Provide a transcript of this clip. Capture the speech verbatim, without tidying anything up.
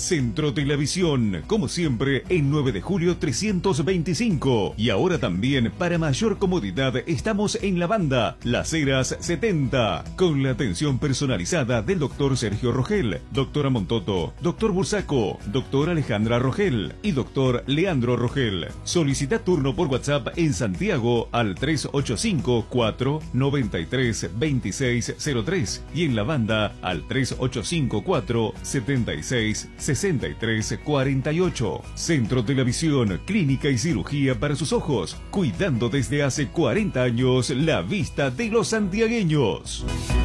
Centro de la Visión, como siempre, en nueve de julio trescientos veinticinco. Y ahora también, para mayor comodidad, estamos en La Banda, Las Heras setenta, con la atención personalizada del doctor Sergio Rogel, doctora Montoto, doctor Bursaco, doctora Alejandra Rogel y doctor Leandro Rogel. Solicita turno por WhatsApp en Santiago al tres ocho cinco, cuatro nueve tres, dos seis cero tres y en La Banda al tres ocho cinco, cuatro siete seis, seis tres cuatro ocho. Centro de la Visión, clínica y cirugía para sus ojos, cuidando desde hace cuarenta años la vista de los santiagueños.